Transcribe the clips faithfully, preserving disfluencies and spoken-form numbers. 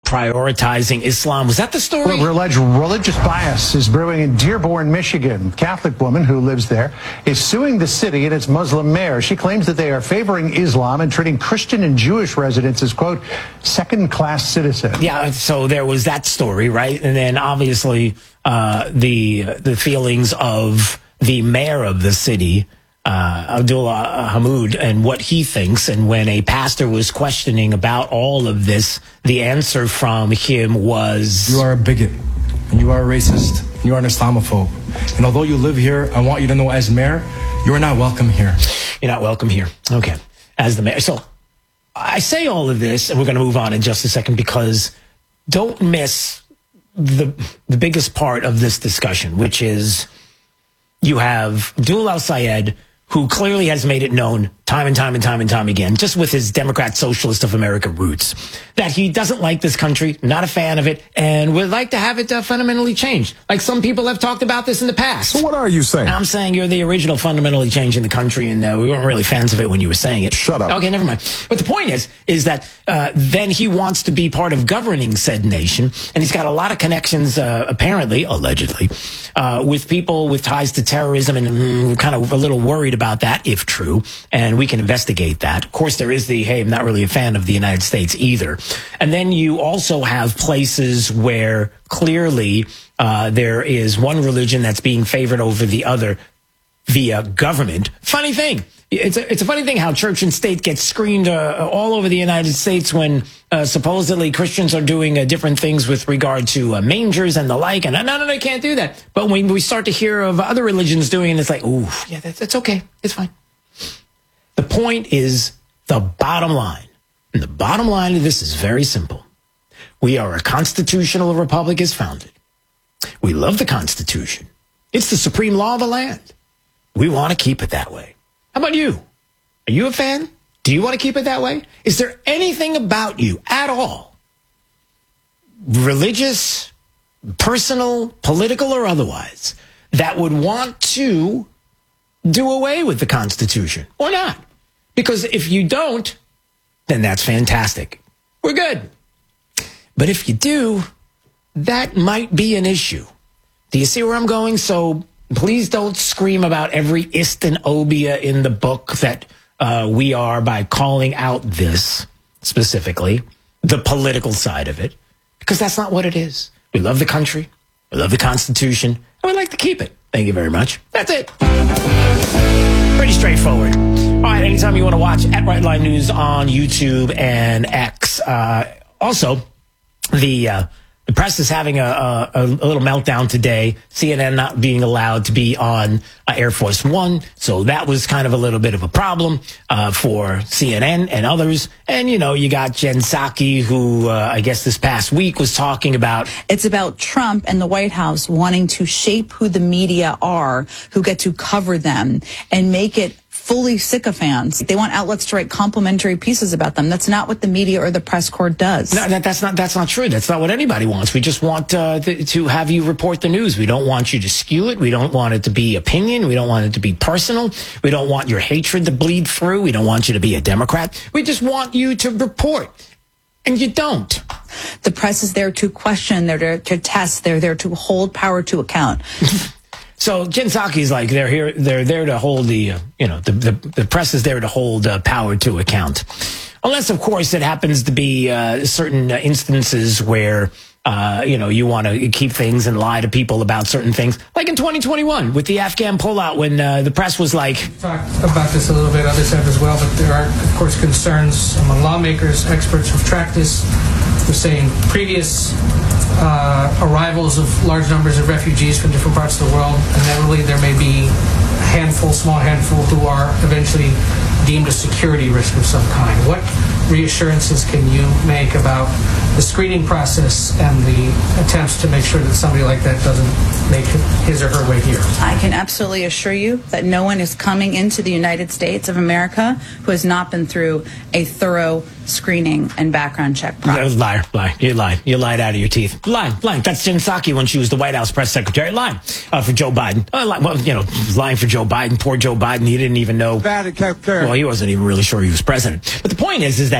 prioritizing Islam. Was that the story? Well, alleged religious bias is brewing in Dearborn, Michigan. A Catholic woman who lives there is suing the city and its Muslim mayor. She claims that they are favoring Islam and treating Christian and Jewish residents as, quote, second-class citizens. Yeah, so there was that story, right? And then obviously uh, the the feelings of the mayor of the city, Uh, Abdullah Hamid, and what he thinks. And when a pastor was questioning about all of this, the answer from him was, you are a bigot, and you are a racist, and you are an Islamophobe. And although you live here, I want you to know as mayor, you are not welcome here. You're not welcome here. Okay. As the mayor. So I say all of this, and we're going to move on in just a second, because don't miss the, the biggest part of this discussion, which is you have Abdullah al-Sayed, who clearly has made it known time and time and time and time again, just with his Democrat Socialist of America roots, that he doesn't like this country, not a fan of it, and would like to have it uh, fundamentally changed. Like some people have talked about this in the past. So what are you saying? I'm saying you're the original fundamentally changing the country, and uh, we weren't really fans of it when you were saying it. Shut up. Okay, never mind. But the point is, is that uh, then he wants to be part of governing said nation, and he's got a lot of connections, uh, apparently, allegedly, uh, with people with ties to terrorism, and mm, we're kind of a little worried about that, if true, and we can investigate that. Of course, there is the, hey, I'm not really a fan of the United States either. And then you also have places where clearly uh, there is one religion that's being favored over the other via government. Funny thing. It's a, it's a funny thing how church and state gets screened uh, all over the United States when uh, supposedly Christians are doing uh, different things with regard to uh, mangers and the like. And no, no, they can't do that. But when we start to hear of other religions doing it, it's like, ooh, yeah, that's, that's okay. It's fine. The point is the bottom line. And the bottom line of this is very simple. We are a constitutional republic as founded. We love the Constitution. It's the supreme law of the land. We want to keep it that way. How about you? Are you a fan? Do you want to keep it that way? Is there anything about you at all, religious, personal, political, or otherwise, that would want to do away with the Constitution or not? Because if you don't, then that's fantastic. We're good. But if you do, that might be an issue. Do you see where I'm going? So please don't scream about every ist and obia in the book that uh, we are by calling out this specifically, the political side of it, because that's not what it is. We love the country. We love the Constitution. And we like to keep it. Thank you very much. That's it. Pretty straightforward. All right, anytime you want to watch at Right Line News on YouTube and X. Uh, also, the uh, the press is having a, a, a little meltdown today. C N N not being allowed to be on uh, Air Force One. So that was kind of a little bit of a problem uh, for C N N and others. And, you know, you got Jen Psaki, who uh, I guess this past week was talking about. It's about Trump and the White House wanting to shape who the media are, who get to cover them and make it fully sycophants. They want outlets to write complimentary pieces about them. That's not what the media or the press corps does. No, that, that's not that's not true. That's not what anybody wants. We just want uh, th- to have you report the news. We don't want you to skew it. We don't want it to be opinion. We don't want it to be personal. We don't want your hatred to bleed through. We don't want you to be a Democrat. We just want you to report. And you don't. The press is there to question. They're there to test. They're there to hold power to account. So Jen Psaki's like they're here. They're there to hold the, uh, you know, the, the the press is there to hold uh, power to account, unless of course it happens to be uh, certain uh, instances where uh, you know you want to keep things and lie to people about certain things, like in twenty twenty-one with the Afghan pullout when uh, the press was like. We've talked about this a little bit, others have as well, but there are of course concerns among lawmakers, experts who've tracked this. We're saying previous uh, arrivals of large numbers of refugees from different parts of the world, and that really there may be a handful, small handful, who are eventually deemed a security risk of some kind. What reassurances can you make about the screening process and the attempts to make sure that somebody like that doesn't make his or her way here? I can absolutely assure you that no one is coming into the United States of America who has not been through a thorough screening and background check process. Liar, lie. You lied. You lied out of your teeth. Lying, lying. That's Jen Psaki when she was the White House press secretary. Lying uh, for Joe Biden. Uh, li- well, you know, lying for Joe Biden. Poor Joe Biden. He didn't even know. Well, he wasn't even really sure he was president. But the point is, is that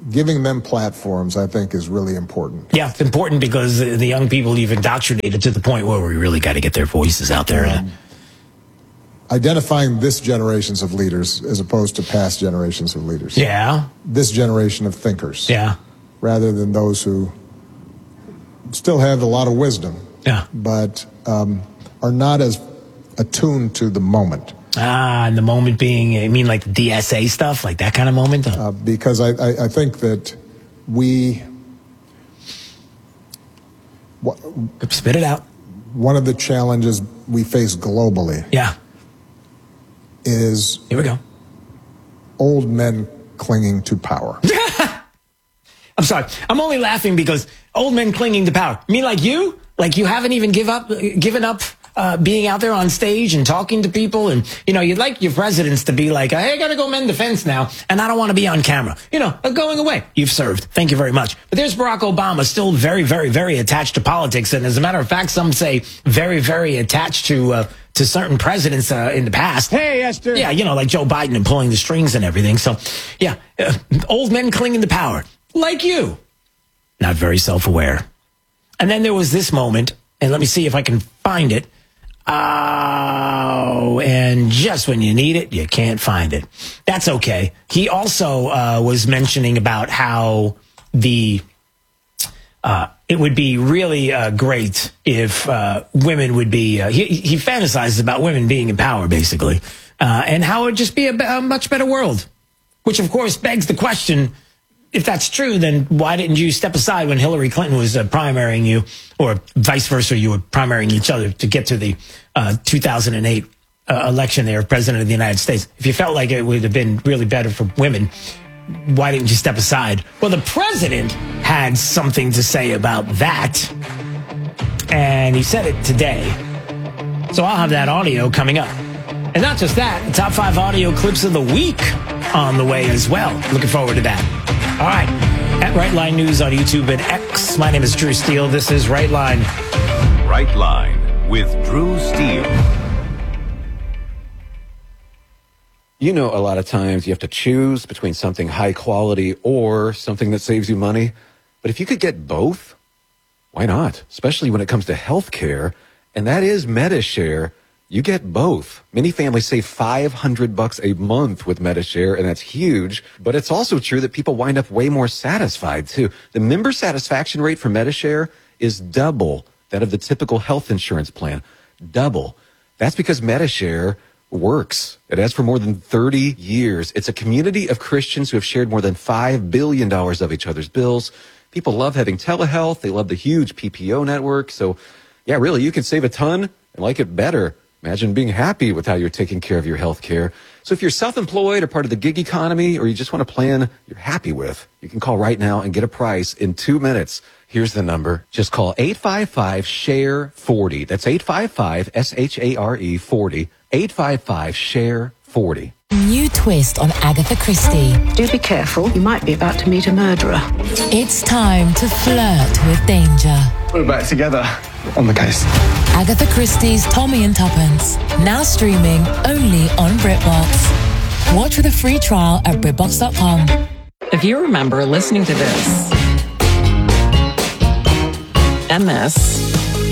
giving them platforms, I think, is really important. Yeah, it's important because the, the young people you've indoctrinated to the point where we really got to get their voices out there. Um, identifying this generations of leaders as opposed to past generations of leaders. Yeah. This generation of thinkers. Yeah. Rather than those who still have a lot of wisdom. Yeah. But um, are not as attuned to the moment. Ah, and the moment being, I mean, like the D S A stuff, like that kind of moment? Uh, because I, I, I think that we... What, Spit it out. One of the challenges we face globally... Yeah. is... Here we go. Old men clinging to power. I'm sorry. I'm only laughing because old men clinging to power. I mean, like you? Like you haven't even give up, given up... Uh, being out there on stage and talking to people, and you know, you'd like your presidents to be like, hey, I gotta go mend the fence now, and I don't want to be on camera. You know, going away. You've served. Thank you very much. But there's Barack Obama, still very, very, very attached to politics, and as a matter of fact, some say very, very attached to uh, to certain presidents uh, in the past. Hey, Esther. Yeah, you know, like Joe Biden and pulling the strings and everything. So, yeah, uh, old men clinging to power, like you, not very self-aware. And then there was this moment, and let me see if I can find it. Oh, and just when you need it, you can't find it. That's okay. He also uh, was mentioning about how the uh, it would be really uh, great if uh, women would be. Uh, he, he fantasizes about women being in power, basically, uh, and how it would just be a, a much better world. Which, of course, begs the question. If that's true, then why didn't you step aside when Hillary Clinton was uh, primarying you, or vice versa, you were primarying each other to get to the uh, two thousand eight uh, election there of President of the United States? If you felt like it would have been really better for women, why didn't you step aside? Well, the president had something to say about that, and he said it today. So I'll have that audio coming up. And not just that, the top five audio clips of the week on the way as well. Looking forward to that. All right. At Right Line News on YouTube and X. My name is Drew Steele. This is Right Line. Right Line with Drew Steele. You know, a lot of times you have to choose between something high quality or something that saves you money. But if you could get both, why not? Especially when it comes to health care. And that is MediShare. You get both. Many families save five hundred bucks a month with MediShare, and that's huge. But it's also true that people wind up way more satisfied, too. The member satisfaction rate for MediShare is double that of the typical health insurance plan. Double. That's because MediShare works. It has for more than thirty years. It's a community of Christians who have shared more than five billion dollars of each other's bills. People love having telehealth. They love the huge P P O network. So, yeah, really, you can save a ton and like it better. Imagine being happy with how you're taking care of your health care. So if you're self-employed or part of the gig economy, or you just want a plan you're happy with, you can call right now and get a price in two minutes. Here's the number. Just call eight five five, S H A R E, forty. That's eight five five, S H A R E, forty. eight five five, S H A R E, forty. New twist on Agatha Christie. Do be careful. You might be about to meet a murderer. It's time to flirt with danger. We're back together on the case. Agatha Christie's Tommy and Tuppence. Now streaming only on BritBox. Watch with a free trial at Britbox dot com. If you remember listening to this and this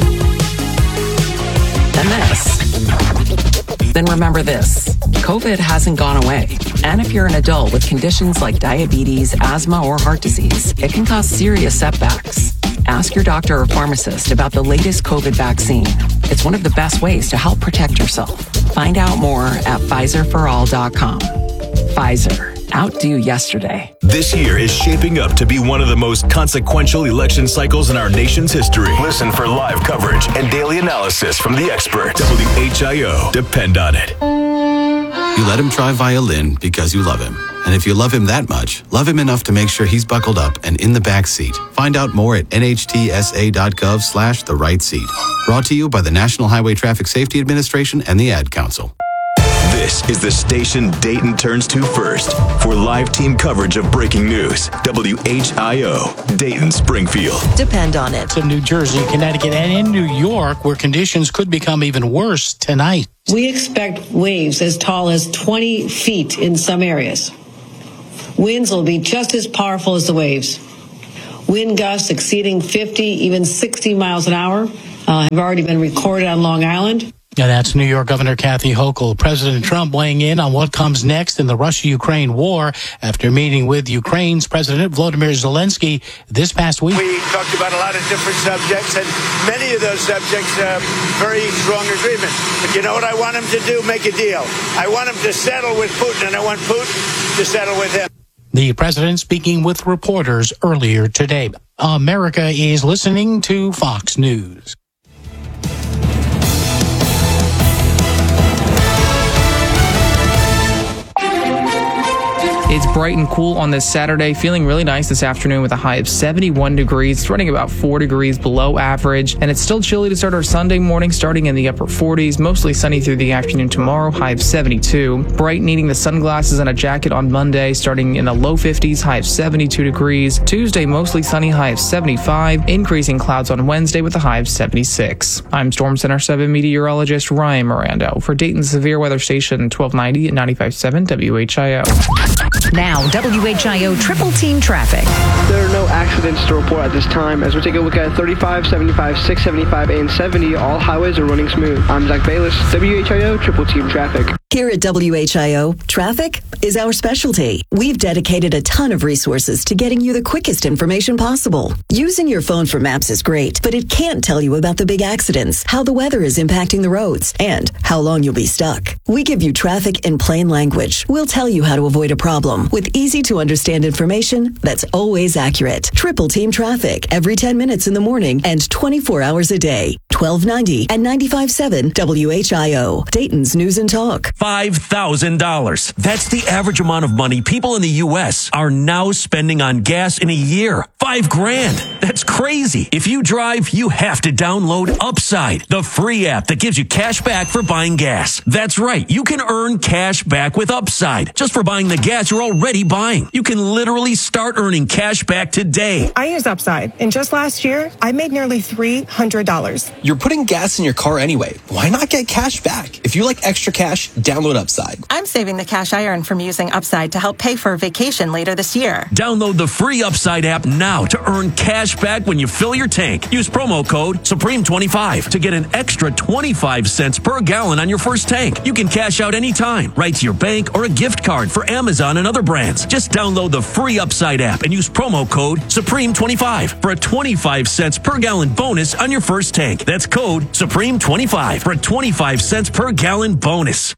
and this, then remember this. COVID hasn't gone away. And if you're an adult with conditions like diabetes, asthma, or heart disease, it can cause serious setbacks. Ask your doctor or pharmacist about the latest COVID vaccine. It's one of the best ways to help protect yourself. Find out more at Pfizer for all dot com. Pfizer. Outdo yesterday. This year is shaping up to be one of the most consequential election cycles in our nation's history. Listen for live coverage and daily analysis from the experts. W H I O. Depend on it. You let him try violin because you love him. And if you love him that much, love him enough to make sure he's buckled up and in the back seat. Find out more at N H T S A dot gov slash the right seat. Brought to you by the National Highway Traffic Safety Administration and the Ad Council. This is the station Dayton turns to first for live team coverage of breaking news. W H I O, Dayton, Springfield. Depend on it. In New Jersey, Connecticut, and in New York, where conditions could become even worse tonight. We expect waves as tall as twenty feet in some areas. winds will be just as powerful as the waves. Wind gusts exceeding fifty, even sixty miles an hour uh, have already been recorded on Long Island. And that's New York Governor Kathy Hochul. President Trump weighing in on what comes next in the Russia-Ukraine war after meeting with Ukraine's President Volodymyr Zelensky this past week. We talked about a lot of different subjects, and many of those subjects have very strong agreement. But you know what I want him to do? Make a deal. I want him to settle with Putin, and I want Putin to settle with him. The president speaking with reporters earlier today. America is listening to Fox News. It's bright and cool on this Saturday, feeling really nice this afternoon with a high of seventy-one degrees. It's running about four degrees below average, and it's still chilly to start our Sunday morning, starting in the upper forties. Mostly sunny through the afternoon tomorrow, high of seventy-two. Bright, needing the sunglasses and a jacket on Monday, starting in the low fifties, high of seventy-two degrees. Tuesday, mostly sunny, high of seventy-five. Increasing clouds on Wednesday with a high of seventy-six. I'm Storm Center seven meteorologist Ryan Miranda for Dayton's Severe Weather Station twelve ninety at ninety-five point seven W H I O. Now, W H I O Triple Team Traffic. There are no accidents to report at this time. As we take a look at thirty-five, seventy-five, six seventy-five, and seventy, all highways are running smooth. I'm Zach Bayless, W H I O Triple Team Traffic. Here at W H I O, traffic is our specialty. We've dedicated a ton of resources to getting you the quickest information possible. Using your phone for maps is great, but it can't tell you about the big accidents, how the weather is impacting the roads, and how long you'll be stuck. We give you traffic in plain language. We'll tell you how to avoid a problem with easy-to-understand information that's always accurate. Triple Team Traffic, every ten minutes in the morning and twenty-four hours a day. twelve ninety and ninety-five point seven W H I O, Dayton's News and Talk. five thousand dollars. That's the average amount of money people in the U S are now spending on gas in a year. Five grand. That's crazy. If you drive, you have to download Upside, the free app that gives you cash back for buying gas. That's right. You can earn cash back with Upside just for buying the gas you're already buying. You can literally start earning cash back today. I use Upside, and just last year, I made nearly three hundred dollars. You're putting gas in your car anyway. Why not get cash back? If you like extra cash, download Upside. I'm saving the cash I earn from using Upside to help pay for a vacation later this year. Download the free Upside app now to earn cash back when you fill your tank. Use promo code Supreme twenty-five to get an extra twenty-five cents per gallon on your first tank. You can cash out anytime, right to your bank or a gift card for Amazon and other brands. Just download the free Upside app and use promo code Supreme twenty-five for a twenty-five cents per gallon bonus on your first tank. That's code Supreme twenty-five for a twenty-five cents per gallon bonus.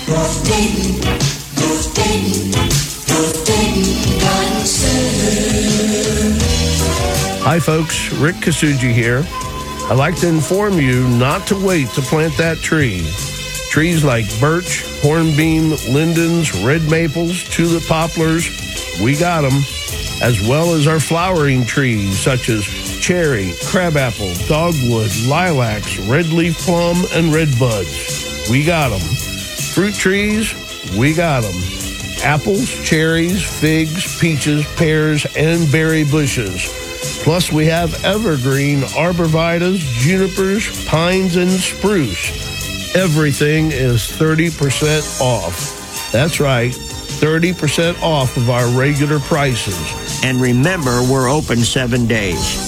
Hi folks, Rick Kasuji here. I'd like to inform you not to wait to plant that tree. Trees like birch, hornbeam, lindens, red maples, tulip poplars, we got them, as well as our flowering trees such as cherry, crabapple, dogwood, lilacs, red leaf plum, and red buds. We got them. Fruit trees, we got them. Apples, cherries, figs, peaches, pears, and berry bushes. Plus, we have evergreen arborvitaes, junipers, pines, and spruce. Everything is thirty percent off. That's right, thirty percent off of our regular prices. And remember, we're open seven days.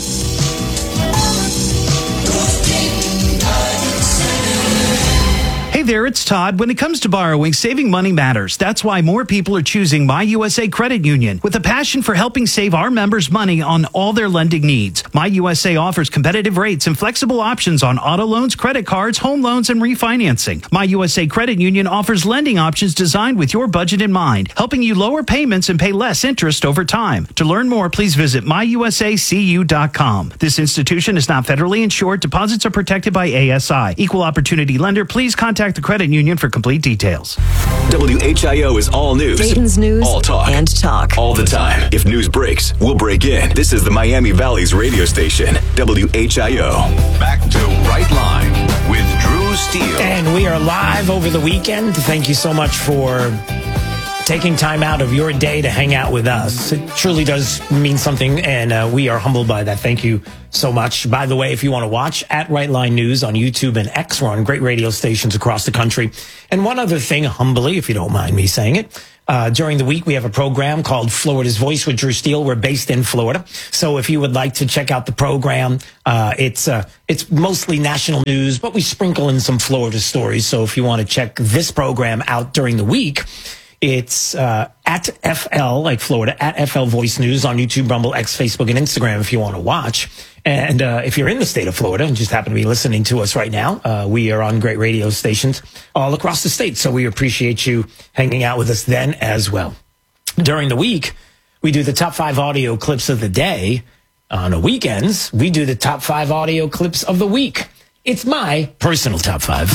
Hey there, it's Todd. When it comes to borrowing, saving money matters. That's why more people are choosing My U S A Credit Union with a passion for helping save our members money on all their lending needs. My U S A offers competitive rates and flexible options on auto loans, credit cards, home loans, and refinancing. My U S A Credit Union offers lending options designed with your budget in mind, helping you lower payments and pay less interest over time. To learn more, please visit my u s a c u dot com. This institution is not federally insured. Deposits are protected by A S I. Equal opportunity lender. Please contact the credit union for complete details. W H I O is all news. Dayton's News all talk. and talk. All the time. If news breaks, we'll break in. This is the Miami Valley's radio station, W H I O. Back to Right Line with Drew Steele. And we are live over the weekend. Thank you so much for taking time out of your day to hang out with us. It truly does mean something, and uh, we are humbled by that. Thank you so much. By the way, if you want to watch at Right Line News on YouTube and X, we're on great radio stations across the country. And one other thing, humbly, if you don't mind me saying it, uh, during the week, we have a program called Florida's Voice with Drew Steele. We're based in Florida. So if you would like to check out the program, uh, it's, uh, it's mostly national news, but we sprinkle in some Florida stories. So if you want to check this program out during the week, it's uh, at F L, like Florida, at F L Voice News on YouTube, Rumble, X, Facebook, and Instagram if you want to watch. And uh, if you're in the state of Florida and just happen to be listening to us right now, uh, we are on great radio stations all across the state. So we appreciate you hanging out with us then as well. During the week, we do the top five audio clips of the day. On the weekends, we do the top five audio clips of the week. It's my personal top five.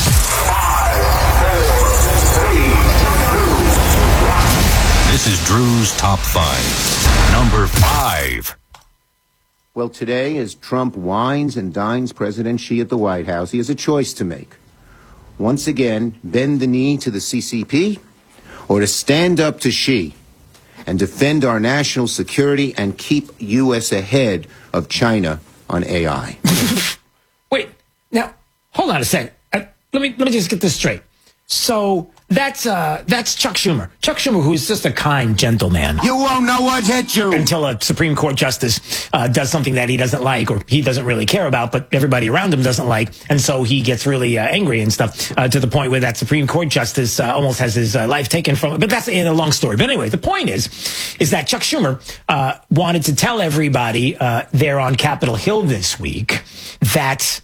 This is Drew's Top five. Number five. Well, today, as Trump wines and dines President Xi at the White House, he has a choice to make. Once again, bend the knee to the C C P, or to stand up to Xi and defend our national security and keep U S ahead of China on A I. Wait, now, hold on a second. Uh, let me let me just get this straight. So that's uh, that's Chuck Schumer. Chuck Schumer, who is just a kind, gentle man. You won't know what hit you. Until a Supreme Court justice uh, does something that he doesn't like or he doesn't really care about, but everybody around him doesn't like. And so he gets really uh, angry and stuff uh, to the point where that Supreme Court justice uh, almost has his uh, life taken from him. But that's a long story. But anyway, the point is, is that Chuck Schumer uh, wanted to tell everybody uh, there on Capitol Hill this week that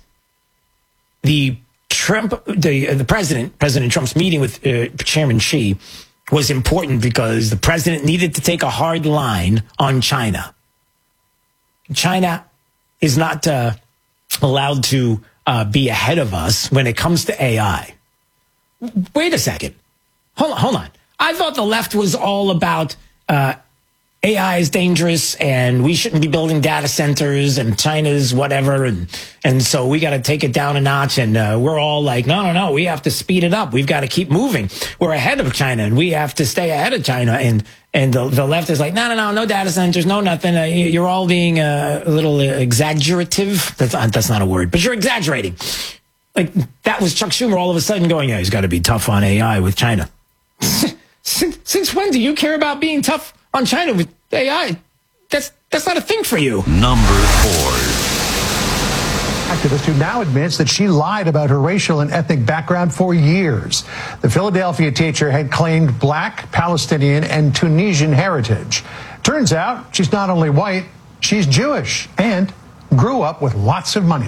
the Trump, the the president, President Trump's meeting with uh, Chairman Xi was important because the president needed to take a hard line on China. China is not uh, allowed to uh, be ahead of us when it comes to A I. Wait a second. Hold on, hold on. I thought the left was all about uh, A I is dangerous and we shouldn't be building data centers and China's whatever. And, and so we got to take it down a notch. And uh, we're all like, no, no, no, we have to speed it up. We've got to keep moving. We're ahead of China and we have to stay ahead of China. And and the, the left is like, no, no, no, no data centers, no nothing. Uh, you're all being uh, a little exaggerative. That's, uh, that's not a word, but you're exaggerating. Like that was Chuck Schumer all of a sudden going, yeah, he's got to be tough on A I with China. since, since when do you care about being tough on China with A I? That's that's not a thing for you. Number four. Activist who now admits that she lied about her racial and ethnic background for years. The Philadelphia teacher had claimed black, Palestinian, and Tunisian heritage. Turns out she's not only white, she's Jewish and grew up with lots of money.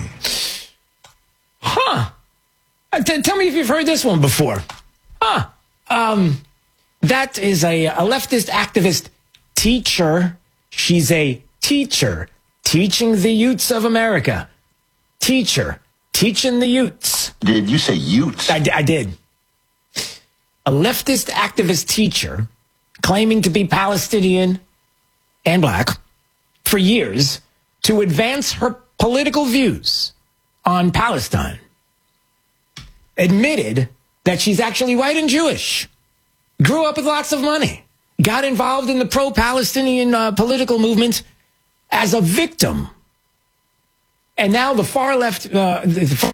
Huh. Uh, t- tell me if you've heard this one before. Huh. Um, that is a, a leftist activist teacher. She's a teacher teaching the youths of America. Teacher teaching the youths. Did you say youths? I, I did. A leftist activist teacher claiming to be Palestinian and black for years to advance her political views on Palestine. Admitted that she's actually white and Jewish. Grew up with lots of money. Got involved in the pro-Palestinian uh, political movement as a victim. And now the far left, uh, the far-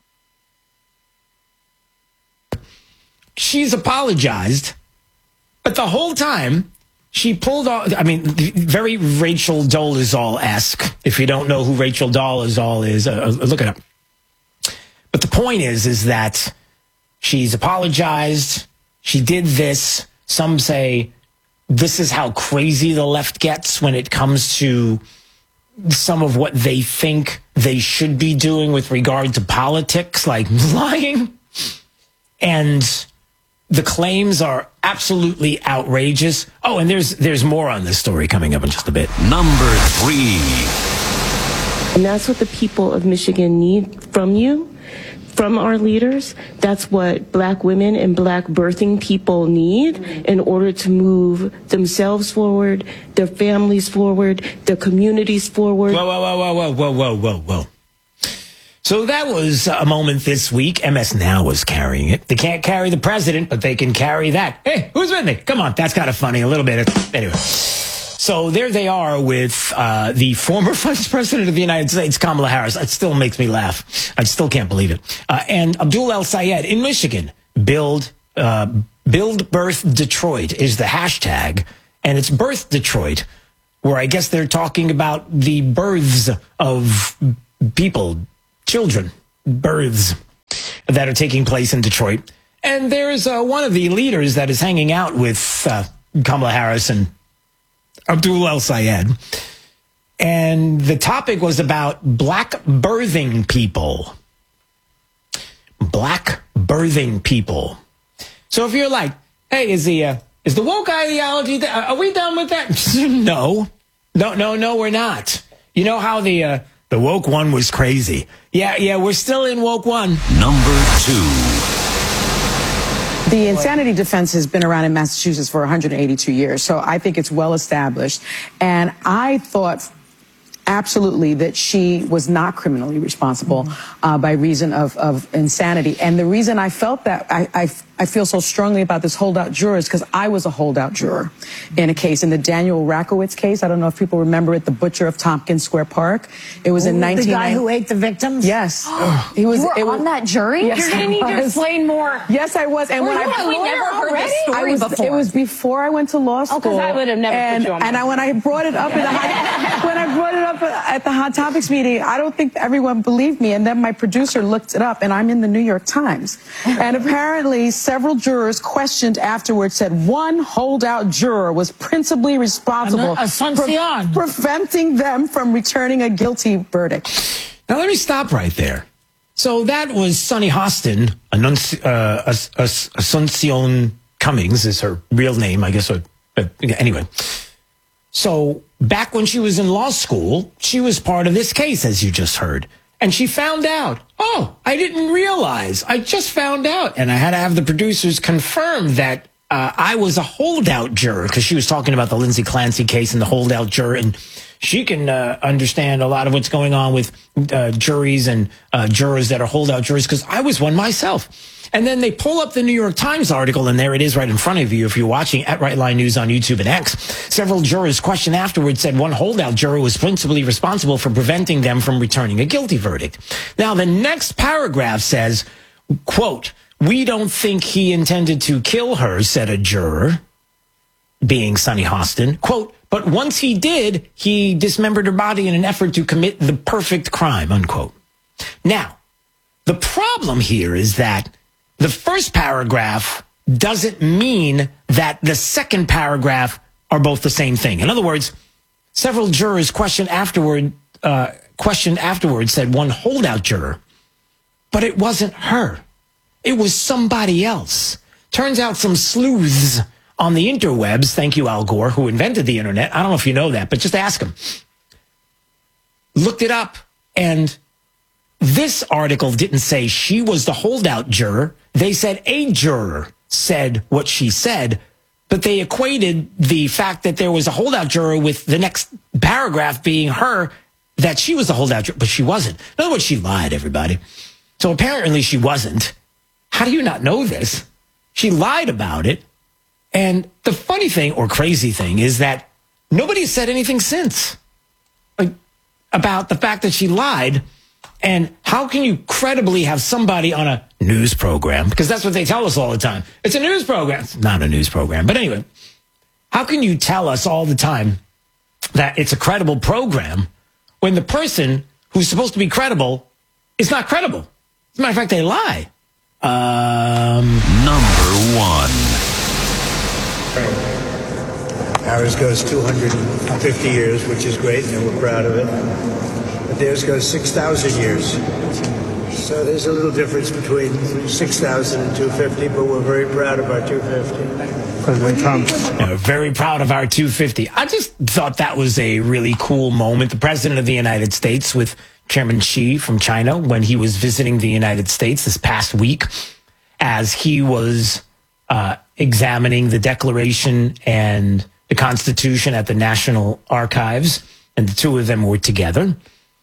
she's apologized, but the whole time she pulled off, I mean, very Rachel Dolezal-esque. If you don't know who Rachel Dolezal is, uh, look it up. But the point is, is that she's apologized. She did this. Some say this is how crazy the left gets when it comes to some of what they think they should be doing with regard to politics, like lying. And the claims are absolutely outrageous. Oh, and there's there's more on this story coming up in just a bit. Number three. And that's what the people of Michigan need from you, from our leaders. That's what black women and black birthing people need in order to move themselves forward, their families forward, their communities forward. Whoa, whoa, whoa, whoa, whoa, whoa, whoa, whoa, whoa. So So that was a moment this week. M S Now was carrying it. They can't carry the president, but they can carry that. Hey, who's with me? Come on, that's kind of funny, a little bit. Anyway. So there they are with uh, the former Vice President of the United States, Kamala Harris. It still makes me laugh. I still can't believe it. Uh, and Abdul El Sayed in Michigan. Build, uh, build Birth Detroit is the hashtag. And it's Birth Detroit, where I guess they're talking about the births of people, children, births that are taking place in Detroit. And there's uh, one of the leaders that is hanging out with uh, Kamala Harris and Abdul El Sayed. And the topic was about black birthing people. Black birthing people. So if you're like, hey, is the uh, is the woke ideology, th- are we done with that? No. No, no, no, we're not. You know how the uh, the woke one was crazy. Yeah, yeah, we're still in woke one. Number two. The insanity defense has been around in Massachusetts for one hundred eighty-two years, so I think it's well established. And I thought absolutely that she was not criminally responsible uh, by reason of, of insanity. And the reason I felt that, I, I, I feel so strongly about this holdout juror is because I was a holdout juror in a case, in the Daniel Rakowitz case. I don't know if people remember it, the butcher of Tompkins Square Park. It was Ooh, in nineteen ninety. The guy who ate the victims? Yes. he was, you were it was, on that jury? Yes, You're going to need to explain more. Yes, I was. And Were when you I a lawyer never heard already? this story was, before. It was before I went to law school. Oh, because I would have never and, put you on And I, when I brought it up in the hot, when I brought it up at the Hot Topics meeting, I don't think everyone believed me. And then my producer looked it up, and I'm in the New York Times. And apparently, several jurors questioned afterwards said one holdout juror was principally responsible for preventing them from returning a guilty verdict. Now, let me stop right there. So that was Sunny Hostin, Annunci- uh, As- As- Asuncion Cummings is her real name, I guess. Or, uh, anyway. So back when she was in law school, she was part of this case, as you just heard. And she found out, oh, I didn't realize. I just found out. And I had to have the producers confirm that uh, I was a holdout juror, because she was talking about the Lindsay Clancy case and the holdout juror. And she can uh, understand a lot of what's going on with uh, juries and uh, jurors that are holdout jurors, because I was one myself. And then they pull up the New York Times article, and there it is right in front of you if you're watching at Right Line News on YouTube and X. Several jurors questioned afterwards said one holdout juror was principally responsible for preventing them from returning a guilty verdict. Now, the next paragraph says, quote, "We don't think he intended to kill her," said a juror, being Sunny Hostin. Quote, "But once he did, he dismembered her body in an effort to commit the perfect crime," unquote. Now, the problem here is that the first paragraph doesn't mean that the second paragraph are both the same thing. In other words, several jurors questioned afterward, uh, questioned afterwards said one holdout juror, but it wasn't her. It was somebody else. Turns out some sleuths on the interwebs, thank you, Al Gore, who invented the internet. I don't know if you know that, but just ask him. Looked it up, and this article didn't say she was the holdout juror. They said a juror said what she said, but they equated the fact that there was a holdout juror with the next paragraph being her, that she was the holdout juror, but she wasn't. In other words, she lied, everybody. So apparently she wasn't. How do you not know this? She lied about it. And the funny thing, or crazy thing, is that nobody said anything since, like, about the fact that she lied. And how can you credibly have somebody on a news program? Because that's what they tell us all the time. It's a news program. It's not a news program. But anyway, how can you tell us all the time that it's a credible program when the person who's supposed to be credible is not credible? As a matter of fact, they lie. Um, Number one. Ours goes two hundred fifty years, which is great, and we're proud of it. But theirs goes six thousand years. So there's a little difference between six thousand and two fifty, but we're very proud of our two fifty. President Trump. Yeah, very proud of our two fifty. I just thought that was a really cool moment. The President of the United States with Chairman Xi from China when he was visiting the United States this past week, as he was uh, examining the Declaration and the Constitution at the National Archives, and the two of them were together.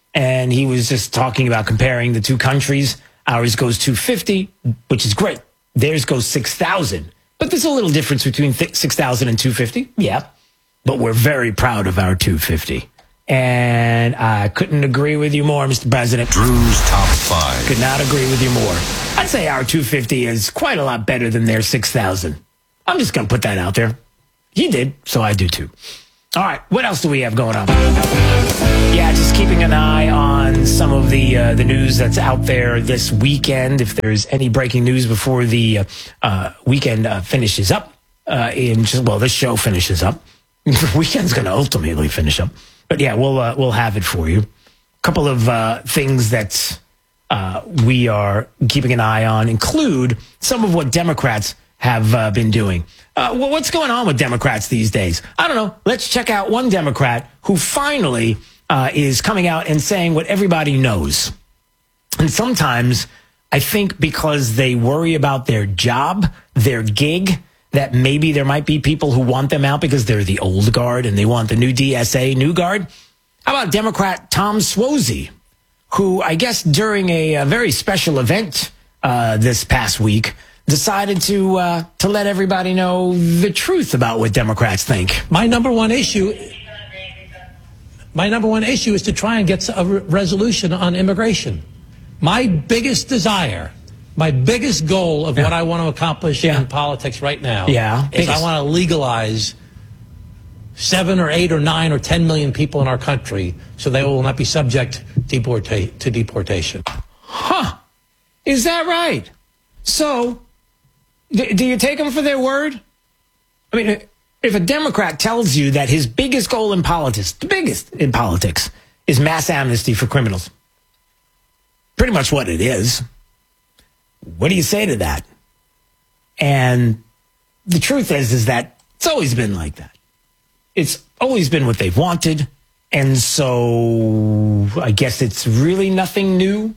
and he was just talking about comparing the two countries. Ours goes two fifty, which is great. Theirs goes six thousand. But there's a little difference between th- six thousand and two fifty. Yeah. But we're very proud of our two fifty. And I couldn't agree with you more, Mister President. Drew's Top five. Could not agree with you more. I'd say our two fifty is quite a lot better than their six thousand. I'm just going to put that out there. He did, so I do too. All right, what else do we have going on? Yeah, just keeping an eye on some of the uh, the news that's out there this weekend. If there's any breaking news before the uh, uh, weekend uh, finishes up, uh, in just, well, this show finishes up. Weekend's going to ultimately finish up. But yeah, we'll uh, we'll have it for you. A couple of uh, things that uh, we are keeping an eye on include some of what Democrats have uh, been doing. Uh, well, what's going on with Democrats these days? I don't know. Let's check out one Democrat who finally uh, is coming out and saying what everybody knows. And sometimes I think because they worry about their job, their gig, that maybe there might be people who want them out because they're the old guard and they want the new D S A, new guard. How about Democrat Tom Suozzi, who I guess during a, a very special event uh, this past week decided to uh, to let everybody know the truth about what Democrats think. My number one issue, my number one issue is to try and get a re- resolution on immigration. My biggest desire, my biggest goal of yeah. what I want to accomplish yeah. in politics right now yeah. is biggest. I want to legalize seven or eight or nine or ten million people in our country so they will not be subject deporta- to deportation. Huh. Is that right? So, d- do you take them for their word? I mean, if a Democrat tells you that his biggest goal in politics, the biggest in politics, is mass amnesty for criminals, pretty much what it is, what do you say to that? And the truth is, is that it's always been like that. It's always been what they've wanted. And so I guess it's really nothing new.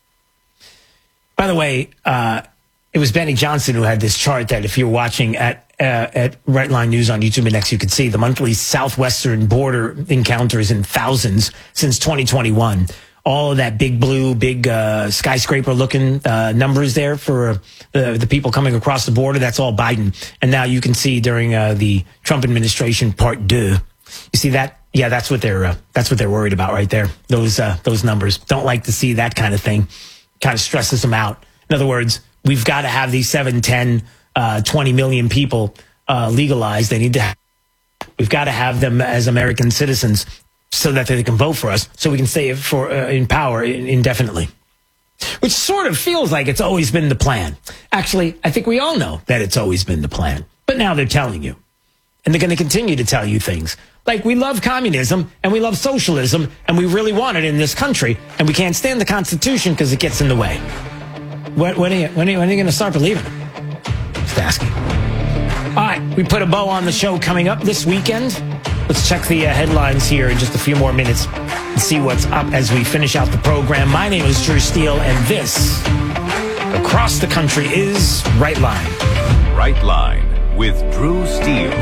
By the way, uh, it was Benny Johnson who had this chart that if you're watching at uh, at Right Line News on YouTube and X, you could see the monthly southwestern border encounters in thousands since twenty twenty-one. All of that big blue, big uh, skyscraper-looking uh, numbers there for uh, the, the people coming across the border, that's all Biden. And now you can see during uh, the Trump administration, part deux, you see that? Yeah, that's what they're uh, that's what they're worried about right there. Those uh, those numbers. Don't like to see that kind of thing. Kind of stresses them out. In other words, we've got to have these seven, ten, uh, twenty million people uh, legalized. They need to. Have, we've got to have them as American citizens, so that they can vote for us, so we can stay for uh, in power indefinitely. Which sort of feels like it's always been the plan. Actually, I think we all know that it's always been the plan. But now they're telling you. And they're going to continue to tell you things. Like, we love communism, and we love socialism, and we really want it in this country, and we can't stand the Constitution because it gets in the way. When, when are you, when are you, when are you going to start believing it? Just asking. All right, we put a bow on the show coming up this weekend. Let's check the uh, headlines here in just a few more minutes and see what's up as we finish out the program. My name is Drew Steele, and this, across the country, is Right Line. Right Line with Drew Steele.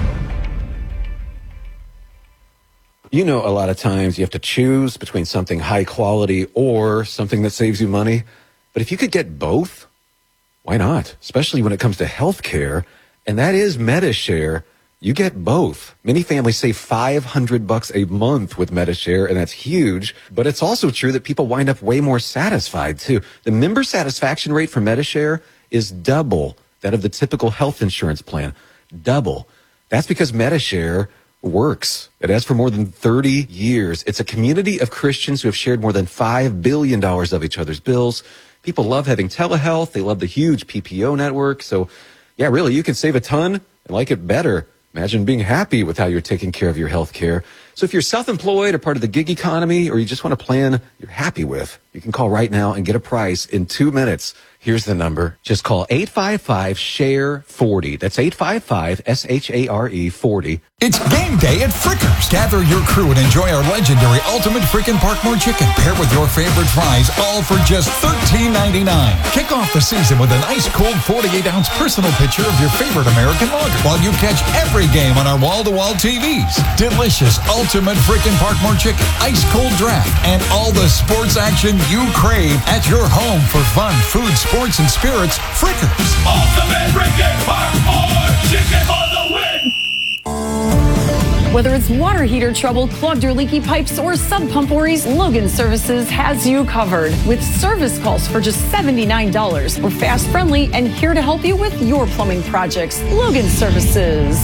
You know, a lot of times you have to choose between something high quality or something that saves you money. But if you could get both, why not? Especially when it comes to health care, and that is MediShare. You get both. Many families save five hundred bucks a month with MediShare, and that's huge. But it's also true that people wind up way more satisfied, too. The member satisfaction rate for MediShare is double that of the typical health insurance plan. Double. That's because MediShare works. It has for more than thirty years. It's a community of Christians who have shared more than five billion dollars of each other's bills. People love having telehealth. They love the huge P P O network. So, yeah, really, you can save a ton and like it better. Imagine being happy with how you're taking care of your health care. So if you're self-employed or part of the gig economy, or you just want a plan you're happy with, you can call right now and get a price in two minutes. Here's the number. Just call eight five five, S H A R E, forty. That's eight five five, S H A R E, forty. It's game day at Frickers. Gather your crew and enjoy our legendary Ultimate Frickin' Parkmore Chicken. Pair with your favorite fries, all for just thirteen ninety-nine. Kick off the season with an ice cold forty-eight ounce personal picture of your favorite American lager, while you catch every game on our wall-to-wall T Vs. Delicious, ultimate freaking Parkmore chicken, ice cold draft, and all the sports action you crave at your home for fun, food, sports, and spirits. Frickers. Ultimate freaking Parkmore chicken for the win. Whether it's water heater trouble, clogged or leaky pipes, or sub pump worries, Logan Services has you covered with service calls for just seventy-nine dollars. We're fast, friendly, and here to help you with your plumbing projects. Logan Services.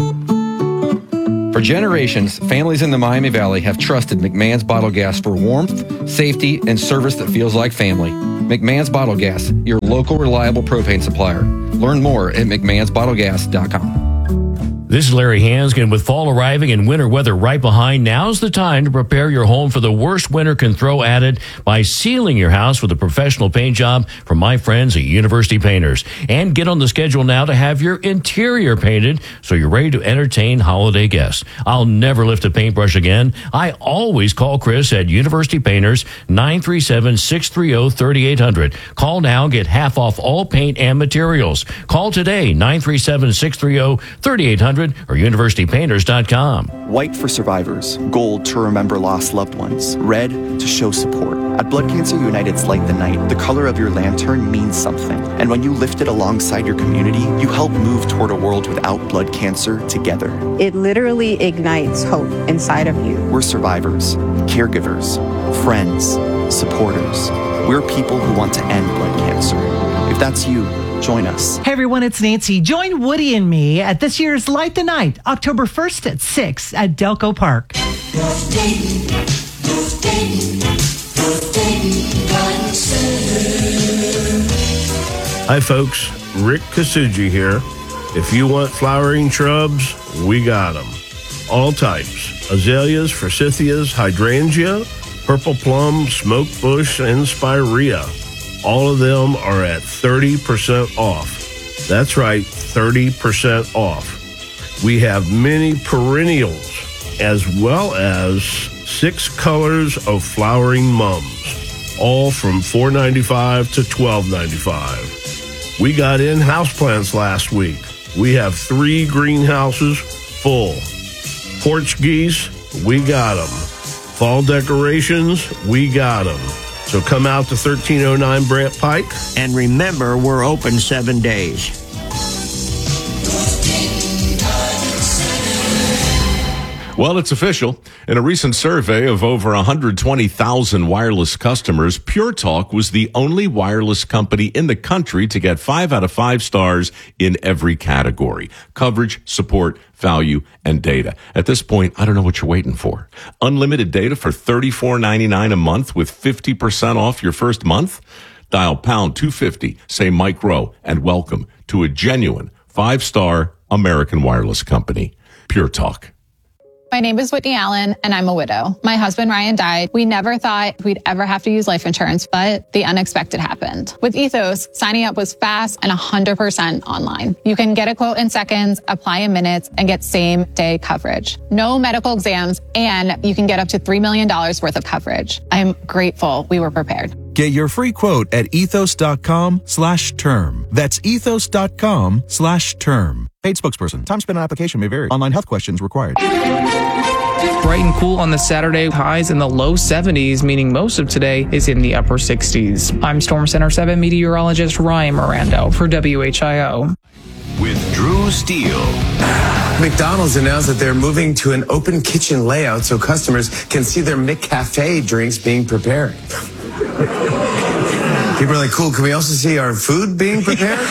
For generations, families in the Miami Valley have trusted McMahon's Bottle Gas for warmth, safety, and service that feels like family. McMahon's Bottle Gas, your local reliable propane supplier. Learn more at mcmahons bottle gas dot com. This is Larry Hanskin. With fall arriving and winter weather right behind, now's the time to prepare your home for the worst winter can throw at it by sealing your house with a professional paint job from my friends at University Painters. And get on the schedule now to have your interior painted so you're ready to entertain holiday guests. I'll never lift a paintbrush again. I always call Chris at University Painters, nine three seven, six three zero, three eight zero zero. Call now, get half off all paint and materials. Call today, nine three seven, six three zero, three eight zero zero. Or university painters dot com. White for survivors, gold to remember lost loved ones, red to show support. At Blood Cancer United's Light the Night, the color of your lantern means something. And when you lift it alongside your community, you help move toward a world without blood cancer together. It literally ignites hope inside of you. We're survivors, caregivers, friends, supporters. We're people who want to end blood cancer. If that's you, join us. Hey everyone, it's Nancy. Join Woody and me at this year's Light the Night, October first at six at Delco Park. Hi folks, Rick Kasuji here. If you want flowering shrubs, we got them. All types. Azaleas, forsythias, hydrangea, purple plum, smoke bush, and spirea. All of them are at thirty percent off. That's right, thirty percent off. We have many perennials as well as six colors of flowering mums, all from four ninety-five to twelve ninety-five. We got in houseplants last week. We have three greenhouses full. Porch geese, we got them. Fall decorations, we got them. So come out to thirteen oh nine Brant Pike. And remember, we're open seven days. Well, it's official. In a recent survey of over one hundred twenty thousand wireless customers, Pure Talk was the only wireless company in the country to get five out of five stars in every category: coverage, support, value, and data. At this point, I don't know what you're waiting for. Unlimited data for thirty-four ninety-nine a month with fifty percent off your first month? Dial pound two fifty, say Mike Rowe, and welcome to a genuine five-star American wireless company. Pure Talk. My name is Whitney Allen, and I'm a widow. My husband, Ryan, died. We never thought we'd ever have to use life insurance, but the unexpected happened. With Ethos, signing up was fast and one hundred percent online. You can get a quote in seconds, apply in minutes, and get same-day coverage. No medical exams, and you can get up to three million dollars worth of coverage. I'm grateful we were prepared. Get your free quote at ethos.com slash term. That's ethos.com slash term. Paid spokesperson. Time spent on application may vary. Online health questions required. Bright and cool on the Saturday, highs in the low seventies, meaning most of today is in the upper sixties. I'm Storm Center seven meteorologist Ryan Mirando for W H I O. With Drew Steele. McDonald's announced that they're moving to an open kitchen layout so customers can see their McCafe drinks being prepared. People are like, cool, can we also see our food being prepared?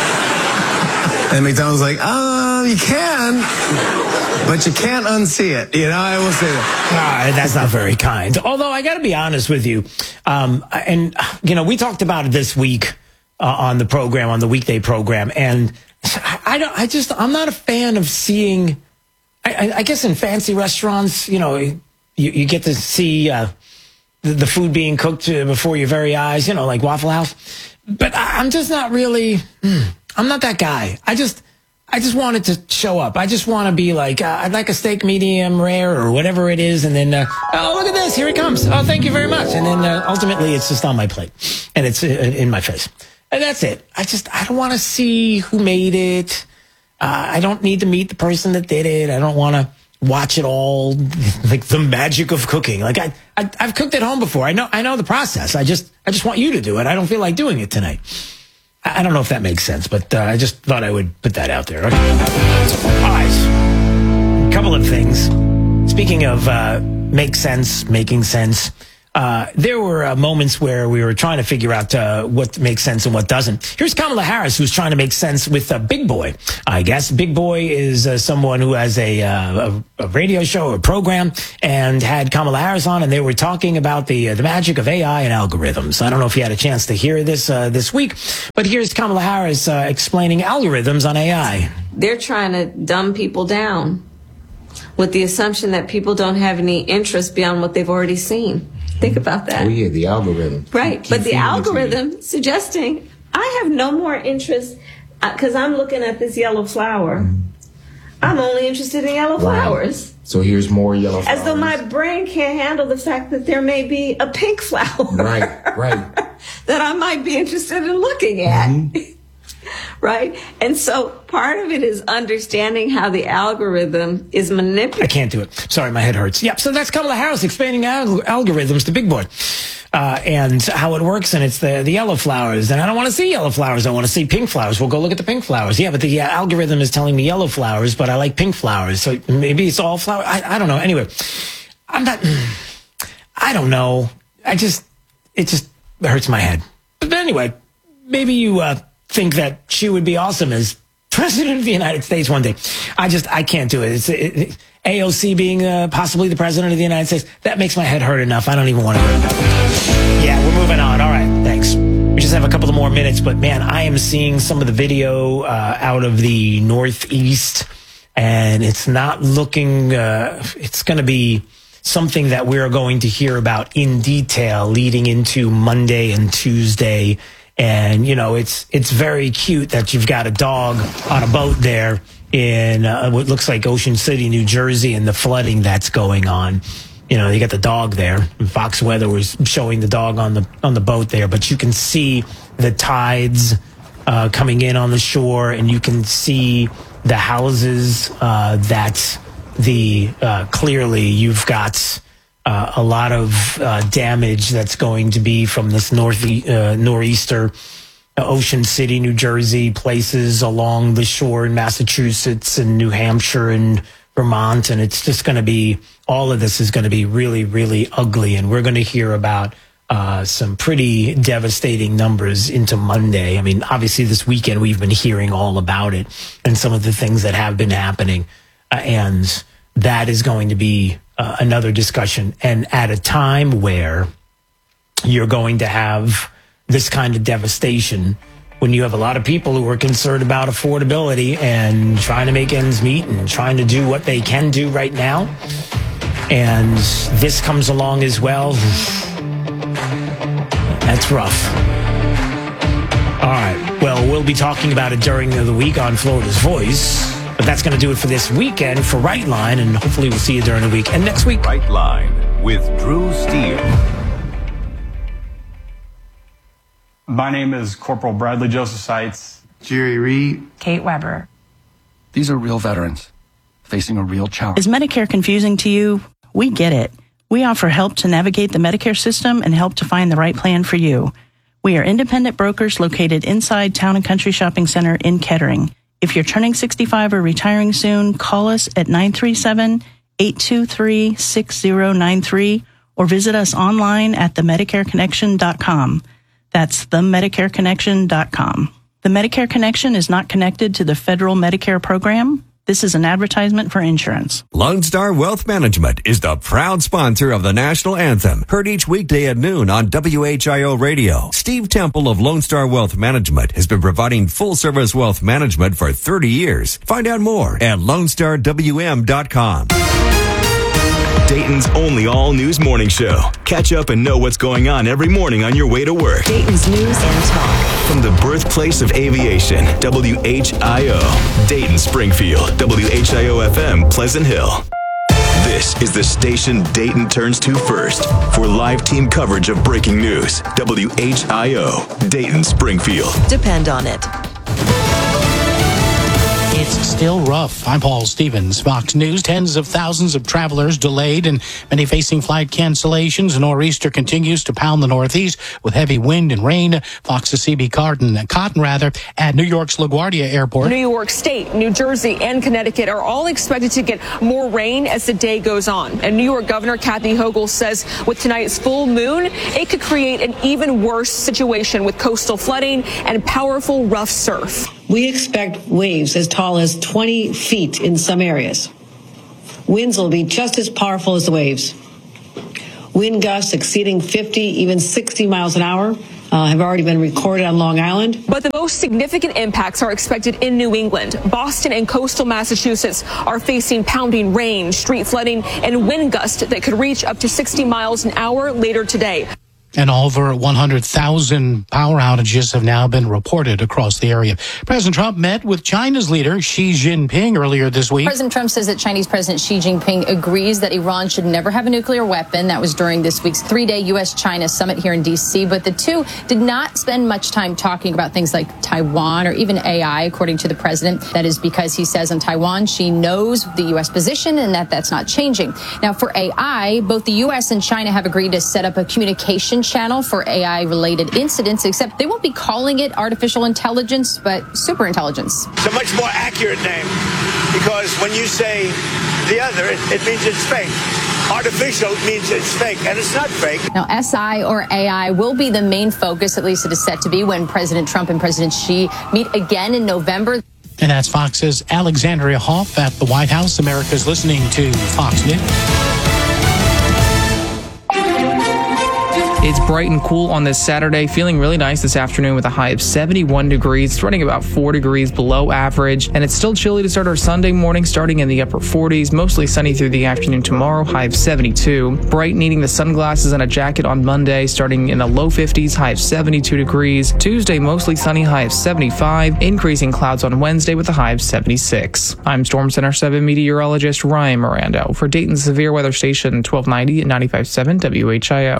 And McDonald's like, oh, you can, but you can't unsee it. You know, I will say that. Ah, that's not very kind. Although I got to be honest with you, um, and you know, we talked about it this week uh, on the program, on the weekday program, and I, I don't. I just, I'm not a fan of seeing. I, I, I guess in fancy restaurants, you know, you, you get to see uh, the, the food being cooked before your very eyes. You know, like Waffle House. But I, I'm just not really. Hmm, I'm not that guy. I just, I just wanted to show up. I just want to be like, uh, I'd like a steak medium rare or whatever it is. And then, uh, oh, look at this. Here it comes. Oh, thank you very much. And then uh, ultimately it's just on my plate and it's uh, in my face. And that's it. I just, I don't want to see who made it. Uh, I don't need to meet the person that did it. I don't want to watch it all, like the magic of cooking. Like I, I, I've cooked at home before. I know, I know the process. I just, I just want you to do it. I don't feel like doing it tonight. I, I don't know if that makes sense, but uh, I just thought I would put that out there. Okay. All right. A couple of things. Speaking of uh, make sense, making sense. Uh, there were uh, moments where we were trying to figure out uh, what makes sense and what doesn't. Here's Kamala Harris, who's trying to make sense with uh, Big Boy. I guess Big Boy is uh, someone who has a, uh, a, a radio show or program, and had Kamala Harris on, and they were talking about the uh, the magic of A I and algorithms. I don't know if you had a chance to hear this uh, this week, but here's Kamala Harris uh, explaining algorithms on A I. They're trying to dumb people down with the assumption that people don't have any interest beyond what they've already seen. Think about that. Oh, yeah, the algorithm. Right, but the algorithm suggesting I have no more interest because I'm looking at this yellow flower. Mm-hmm. I'm only interested in yellow right. flowers. So here's more yellow flowers. As though my brain can't handle the fact that there may be a pink flower. Right, right. that I might be interested in looking at. Mm-hmm. Right? And so part of it is understanding how the algorithm is manipulated. I can't do it. Sorry, my head hurts. Yep, so that's Kamala Harris explaining al- algorithms to Big Boy. Uh, and how it works, and it's the, the yellow flowers. And I don't want to see yellow flowers. I want to see pink flowers. We'll go look at the pink flowers. Yeah, but the uh, algorithm is telling me yellow flowers, but I like pink flowers. So maybe it's all flowers. I, I don't know. Anyway, I'm not... I don't know. I just... It just hurts my head. But anyway, maybe you... Uh, think that she would be awesome as president of the United States one day. I just, I can't do it. It's it, it, A O C being uh, possibly the president of the United States. That makes my head hurt enough. I don't even want to. Yeah, we're moving on. All right, thanks. We just have a couple of more minutes, but man, I am seeing some of the video uh, out of the Northeast, and it's not looking, uh, it's going to be something that we're going to hear about in detail leading into Monday and Tuesday. And, you know, it's it's very cute that you've got a dog on a boat there in uh, what looks like Ocean City, New Jersey, and the flooding that's going on. You know, you got the dog there. Fox Weather was showing the dog on the on the boat there, but you can see the tides uh, coming in on the shore, and you can see the houses uh, that the uh, clearly you've got. Uh, a lot of uh, damage that's going to be from this north uh, nor'easter, uh, Ocean City, New Jersey, places along the shore in Massachusetts and New Hampshire and Vermont. And it's just going to be, all of this is going to be really, really ugly. And we're going to hear about uh, some pretty devastating numbers into Monday. I mean, obviously this weekend we've been hearing all about it and some of the things that have been happening. Uh, and that is going to be Uh, another discussion, and at a time where you're going to have this kind of devastation, when you have a lot of people who are concerned about affordability and trying to make ends meet and trying to do what they can do right now, and this comes along as well, that's rough. All right, well, we'll be talking about it during the week on Florida's Voice. But that's going to do it for this weekend for Right Line, and hopefully we'll see you during the week. And next week, Right Line with Drew Steele. My name is Corporal Bradley Joseph Seitz. Jerry Reed. Kate Weber. These are real veterans facing a real challenge. Is Medicare confusing to you? We get it. We offer help to navigate the Medicare system and help to find the right plan for you. We are independent brokers located inside Town and Country Shopping Center in Kettering. If you're turning sixty-five or retiring soon, call us at nine three seven, eight two three, six zero nine three or visit us online at the medicare connection dot com. That's the medicare connection dot com. The Medicare Connection is not connected to the federal Medicare program. This is an advertisement for insurance. Lone Star Wealth Management is the proud sponsor of the national anthem, heard each weekday at noon on W H I O Radio. Steve Temple of Lone Star Wealth Management has been providing full-service wealth management for thirty years. Find out more at lone star w m dot com. Dayton's only all-news morning show. Catch up and know what's going on every morning on your way to work. Dayton's News and Talk. From the birthplace of aviation, W H I O. Dayton, Springfield, W H I O F M, Pleasant Hill. This is the station Dayton turns to first for live team coverage of breaking news. W H I O, Dayton, Springfield. Depend on it. It's still rough. I'm Paul Stevens, Fox News. Tens of thousands of travelers delayed and many facing flight cancellations. A nor'easter continues to pound the Northeast with heavy wind and rain. Fox's C B Cotton, Cotton rather, at New York's LaGuardia Airport. New York State, New Jersey, and Connecticut are all expected to get more rain as the day goes on. And New York Governor Kathy Hochul says with tonight's full moon, it could create an even worse situation with coastal flooding and powerful rough surf. We expect waves as tall as twenty feet in some areas. Winds will be just as powerful as the waves. Wind gusts exceeding fifty, even sixty miles an hour uh, have already been recorded on Long Island. But the most significant impacts are expected in New England. Boston and coastal Massachusetts are facing pounding rain, street flooding, and wind gusts that could reach up to sixty miles an hour later today. And over one hundred thousand power outages have now been reported across the area. President Trump met with China's leader, Xi Jinping, earlier this week. President Trump says that Chinese President Xi Jinping agrees that Iran should never have a nuclear weapon. That was during this week's three-day U S China summit here in D C. But the two did not spend much time talking about things like Taiwan or even A I, according to the president. That is because he says on Taiwan, Xi knows the U S position and that that's not changing. Now, for A I, both the U S and China have agreed to set up a communication channel for A I-related incidents, except they won't be calling it artificial intelligence, but super intelligence. It's a much more accurate name because when you say the other, it, it means it's fake. Artificial means it's fake, and it's not fake. Now, S I or A I will be the main focus, at least it is set to be, when President Trump and President Xi meet again in November. And that's Fox's Alexandria Hoff at the White House. America's listening to Fox News. It's bright and cool on this Saturday, feeling really nice this afternoon with a high of seventy-one degrees. It's running about four degrees below average, and it's still chilly to start our Sunday morning, starting in the upper forties, mostly sunny through the afternoon tomorrow, high of seventy-two. Bright, needing the sunglasses and a jacket on Monday, starting in the low fifties, high of seventy-two degrees. Tuesday, mostly sunny, high of seventy-five. Increasing clouds on Wednesday with a high of seventy-six. I'm Storm Center seven meteorologist Ryan Miranda for Dayton's Severe Weather Station twelve ninety and ninety-five point seven W H I O.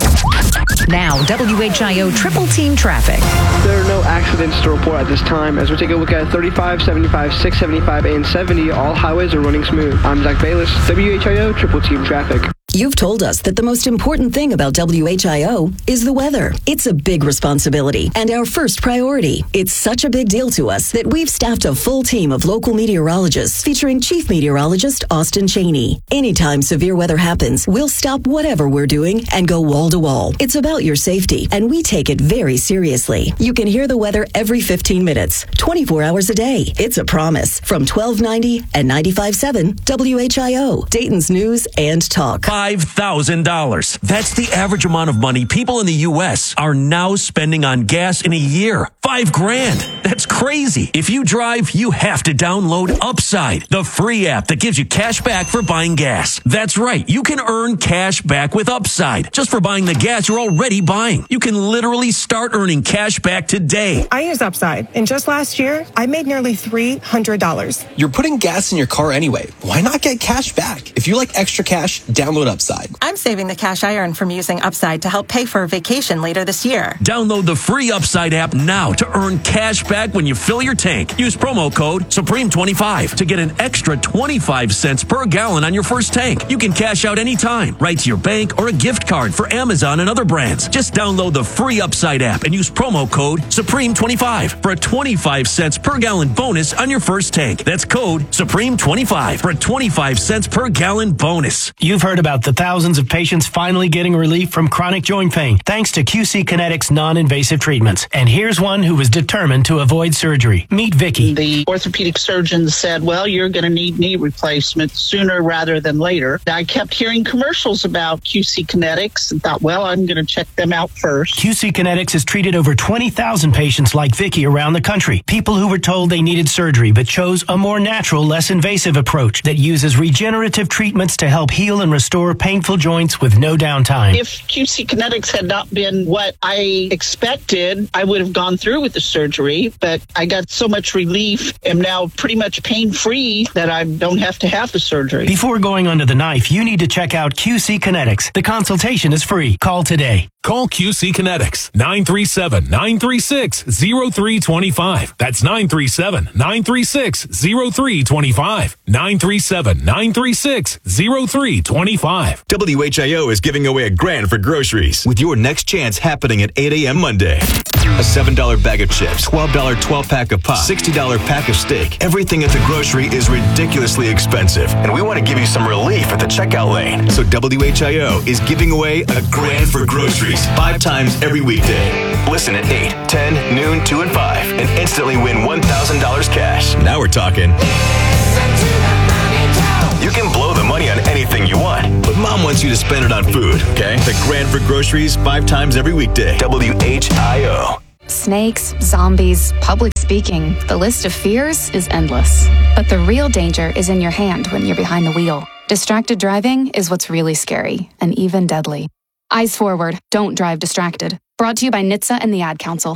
Now, W H I O Triple Team Traffic. There are no accidents to report at this time. As we take a look at thirty-five, seventy-five, six seventy-five, and seventy, all highways are running smooth. I'm Zach Bayless, W H I O Triple Team Traffic. You've told us that the most important thing about W H I O is the weather. It's a big responsibility and our first priority. It's such a big deal to us that we've staffed a full team of local meteorologists featuring Chief Meteorologist Austin Cheney. Anytime severe weather happens, we'll stop whatever we're doing and go wall to wall. It's about your safety, and we take it very seriously. You can hear the weather every fifteen minutes, twenty-four hours a day. It's a promise from twelve ninety and ninety-five point seven W H I O, Dayton's News and Talk. five thousand dollars. That's the average amount of money people in the U S are now spending on gas in a year. Five grand. That's crazy. If you drive, you have to download Upside, the free app that gives you cash back for buying gas. That's right. You can earn cash back with Upside just for buying the gas you're already buying. You can literally start earning cash back today. I use Upside, and just last year, I made nearly three hundred dollars. You're putting gas in your car anyway. Why not get cash back? If you like extra cash, download Upside. I'm saving the cash I earn from using Upside to help pay for a vacation later this year. Download the free Upside app now to earn cash back when you fill your tank. Use promo code Supreme twenty-five to get an extra twenty-five cents per gallon on your first tank. You can cash out anytime, right to your bank or a gift card for Amazon and other brands. Just download the free Upside app and use promo code Supreme twenty-five for a twenty-five cents per gallon bonus on your first tank. That's code Supreme twenty-five for a twenty-five cents per gallon bonus. You've heard about the thousands of patients finally getting relief from chronic joint pain thanks to Q C Kinetics non-invasive treatments. And here's one who was determined to avoid surgery. Meet Vicky. The orthopedic surgeon said, well, you're going to need knee replacement sooner rather than later. I kept hearing commercials about Q C Kinetics and thought, well, I'm going to check them out first. Q C Kinetics has treated over twenty thousand patients like Vicky around the country. People who were told they needed surgery but chose a more natural, less invasive approach that uses regenerative treatments to help heal and restore painful joints with no downtime. If Q C Kinetics had not been what I expected, I would have gone through with the surgery, but but I got so much relief. Am now pretty much pain-free that I don't have to have the surgery. Before going under the knife, you need to check out Q C Kinetics. The consultation is free. Call today. Call Q C Kinetics, nine three seven, nine three six, zero three two five. That's nine three seven, nine three six, zero three two five. nine three seven, nine three six, zero three two five. W H I O is giving away a grand for groceries with your next chance happening at eight a.m. Monday. A seven dollar bag of chips, twelve dollar twelve-pack of pop, sixty dollar pack of steak. Everything at the grocery is ridiculously expensive, and we want to give you some relief at the checkout lane. So W H I O is giving away a grand for groceries five times every weekday. Listen at eight, ten, noon, two, and five, and instantly win one thousand dollars cash. Now we're talking. You can blow the money on anything you want, but Mom wants you to spend it on food, okay? The grand for groceries five times every weekday. W H I O. Snakes, zombies, public speaking. The list of fears is endless. But the real danger is in your hand when you're behind the wheel. Distracted driving is what's really scary and even deadly. Eyes forward. Don't drive distracted. Brought to you by N H T S A and the Ad Council.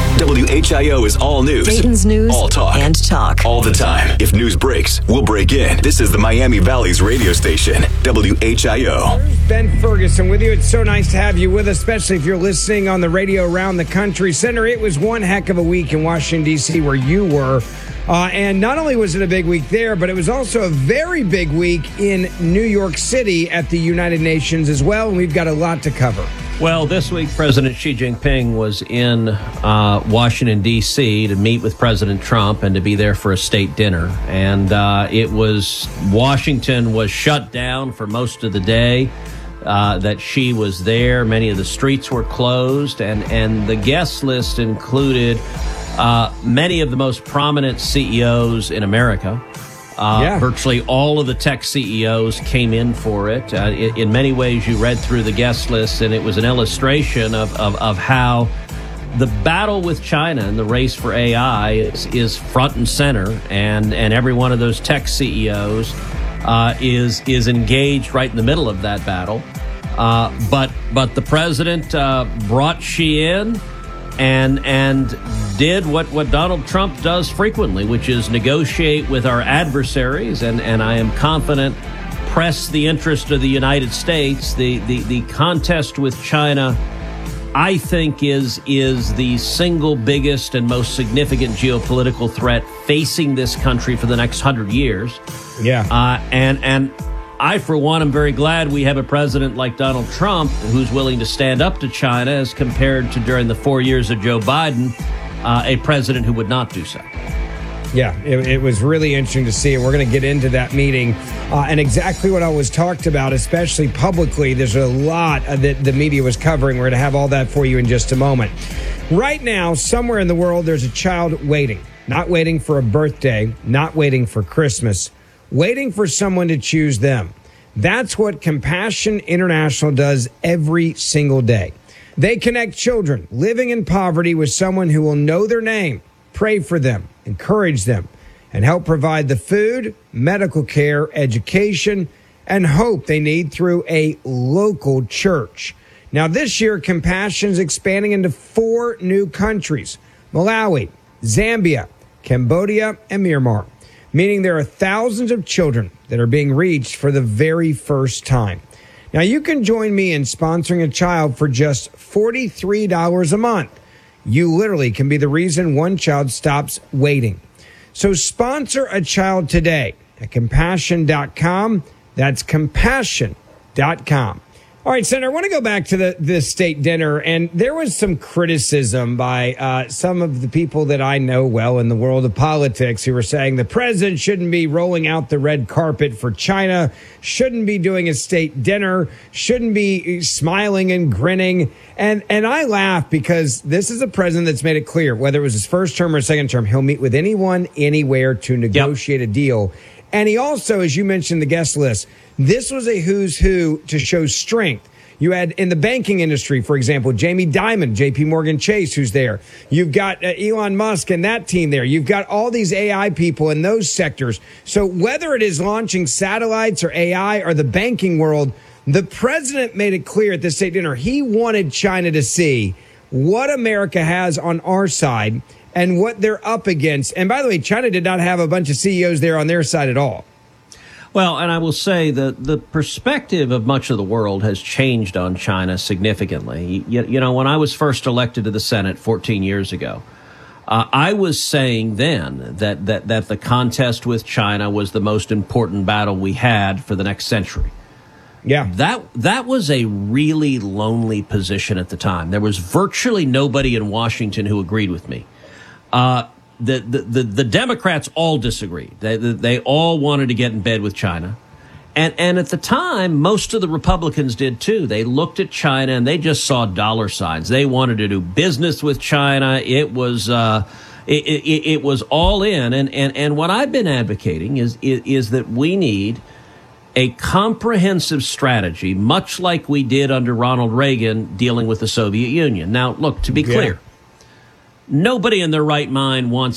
W H I O is all news. Dayton's news all talk. and talk. All the time. If news breaks, we'll break in. This is the Miami Valley's radio station, W H I O. Ben Ferguson with you. It's so nice to have you with us, especially if you're listening on the radio around the country. Senator, it was one heck of a week in Washington, D C where you were. Uh, and not only was it a big week there, but it was also a very big week in New York City at the United Nations as well. And we've got a lot to cover. Well, this week, President Xi Jinping was in uh, Washington, D C to meet with President Trump and to be there for a state dinner. And uh, it was, Washington was shut down for most of the day uh, that Xi was there. Many of the streets were closed, and, and the guest list included uh, many of the most prominent C E Os in America. Uh, yeah. Virtually all of the tech C E Os came in for it. Uh, in, in many ways, you read through the guest list, and it was an illustration of, of, of how the battle with China and the race for A I is, is front and center, and, and every one of those tech C E Os uh, is is engaged right in the middle of that battle. Uh, but but the president uh, brought Xi in and and did what, what Donald Trump does frequently, which is negotiate with our adversaries, and, and I am confident press the interest of the United States. The, the, the contest with China, I think, is is the single biggest and most significant geopolitical threat facing this country for the next hundred years. Yeah. Uh, and and I, for one, am very glad we have a president like Donald Trump who's willing to stand up to China as compared to during the four years of Joe Biden, uh, a president who would not do so. Yeah, it, it was really interesting to see. We're going to get into that meeting uh, and exactly what I was talked about, especially publicly. There's a lot that the media was covering. We're going to have all that for you in just a moment. Right now, somewhere in the world, there's a child waiting, not waiting for a birthday, not waiting for Christmas, waiting for someone to choose them. That's what Compassion International does every single day. They connect children living in poverty with someone who will know their name, pray for them, encourage them, and help provide the food, medical care, education, and hope they need through a local church. Now, this year, Compassion is expanding into four new countries: Malawi, Zambia, Cambodia, and Myanmar, meaning there are thousands of children that are being reached for the very first time. Now, you can join me in sponsoring a child for just forty-three dollars a month. You literally can be the reason one child stops waiting. So sponsor a child today at compassion dot com. That's compassion dot com. All right, Senator, I want to go back to the, the state dinner, and there was some criticism by uh, some of the people that I know well in the world of politics who were saying the president shouldn't be rolling out the red carpet for China, shouldn't be doing a state dinner, shouldn't be smiling and grinning. And and I laugh because this is a president that's made it clear, whether it was his first term or second term, he'll meet with anyone, anywhere to negotiate yep. a deal. And he also, as you mentioned, the guest list, this was a who's who to show strength. You had in the banking industry, for example, Jamie Dimon, J P Morgan Chase, who's there. You've got uh, Elon Musk and that team there. You've got all these A I people in those sectors. So whether it is launching satellites or A I or the banking world, the president made it clear at the state dinner he wanted China to see what America has on our side and what they're up against. And by the way, China did not have a bunch of C E Os there on their side at all. Well, and I will say that the perspective of much of the world has changed on China significantly. You, you know, when I was first elected to the Senate fourteen years ago, uh, I was saying then that, that, that the contest with China was the most important battle we had for the next century. Yeah. That, that was a really lonely position at the time. There was virtually nobody in Washington who agreed with me. Uh, The, the, the, the Democrats all disagreed. They, they all wanted to get in bed with China. And, and at the time, most of the Republicans did too. They looked at China and they just saw dollar signs. They wanted to do business with China. It was, uh, it, it, it was all in. And, and, and what I've been advocating is, is, is that we need a comprehensive strategy, much like we did under Ronald Reagan dealing with the Soviet Union. Now, look, to be clear, yeah. Nobody in their right mind wants